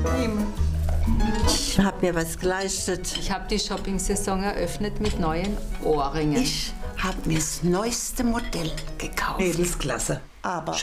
Ich habe mir was geleistet. Ich habe die Shopping-Saison eröffnet mit neuen Ohrringen. Ich habe mir das neueste Modell gekauft. Mädelsklasse. Aber